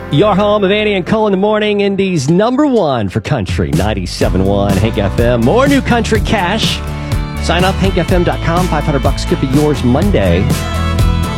Your home of Annie and Cole in the morning. Indy's number one for country, 97.1 Hank FM. More new country cash. Sign up, hankfm.com. $500 could be yours Monday.